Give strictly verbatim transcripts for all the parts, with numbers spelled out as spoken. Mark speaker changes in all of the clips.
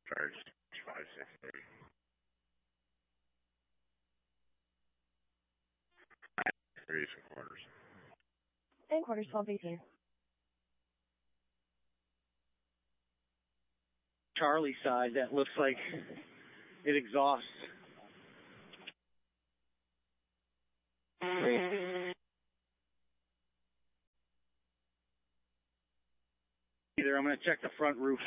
Speaker 1: Charge five six three. Three and quarters.
Speaker 2: And quarters twelve eighteen.
Speaker 3: Charlie side, that looks like it exhausts. Either I'm going to check the front roof.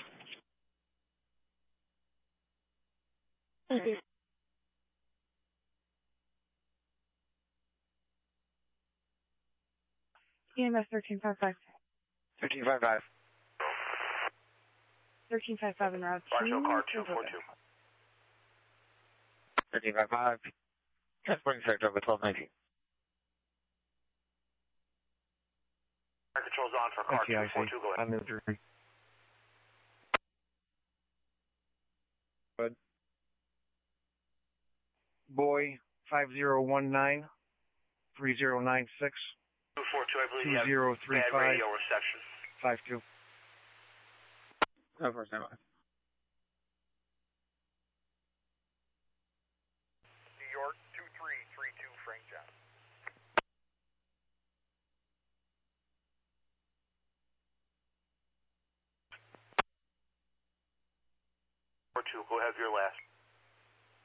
Speaker 2: E M S thirteen five five.
Speaker 4: thirteen five five.
Speaker 2: thirteen five five en route to
Speaker 5: Marshall car two four two.
Speaker 4: thirteen five five. Transporting sector over twelve nineteen.
Speaker 5: Fire control's on for car two four two, go ahead.
Speaker 4: I'm in three. Good.
Speaker 6: Boy, five zero one nine, three zero nine six.
Speaker 5: two four two, I believe you have
Speaker 6: two zero three
Speaker 5: bad
Speaker 6: five.
Speaker 5: radio reception.
Speaker 6: five two.
Speaker 4: Oh, first time.
Speaker 5: New York two three three two, Frank John. four two, go ahead for your last.